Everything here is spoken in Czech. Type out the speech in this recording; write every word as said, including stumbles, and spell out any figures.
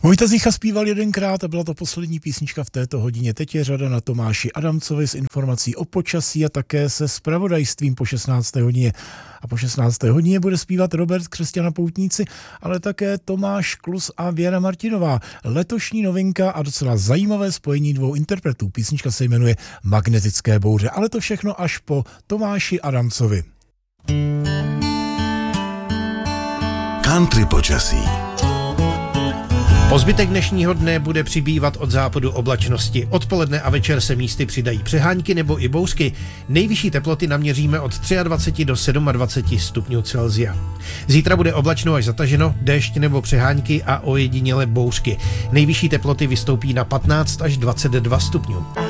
Vojta Zicha zpíval jedenkrát a byla to poslední písnička v této hodině. Teď je řada na Tomáši Adamcovi s informací o počasí a také se zpravodajstvím po šestnácté hodině. A po šestnácté hodině bude zpívat Robert Křesťan a Poutníci, ale také Tomáš Klus a Věra Martinová. Letošní novinka a docela zajímavé spojení dvou interpretů. Písnička se jmenuje Magnetické bouře, ale to všechno až po Tomáši Adamcovi. Country počasí. Po zbytek dnešního dne bude přibývat od západu oblačnosti. Odpoledne a večer se místy přidají přehánky nebo i bouřky. Nejvyšší teploty naměříme od dvacet tři do dvacet sedm stupňů Celsia. Zítra bude oblačno až zataženo, déšť nebo přehánky a ojediněle bouřky. Nejvyšší teploty vystoupí na patnáct až dvacet dva stupňů.